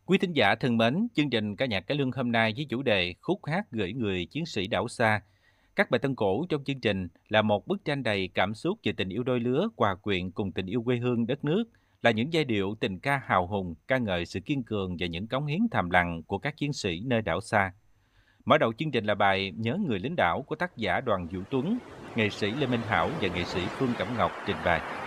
Quý thính giả thân mến, chương trình ca nhạc cải lương hôm nay với chủ đề khúc hát gửi người chiến sĩ đảo xa. Các bài tân cổ trong chương trình là một bức tranh đầy cảm xúc về tình yêu đôi lứa, hòa quyện cùng tình yêu quê hương đất nước, là những giai điệu tình ca hào hùng, ca ngợi sự kiên cường và những cống hiến thầm lặng của các chiến sĩ nơi đảo xa. Mở đầu chương trình là bài Nhớ người lính đảo của tác giả Đoàn Vũ Tuấn, nghệ sĩ Lê Minh Hảo và nghệ sĩ Phương Cẩm Ngọc trình bày.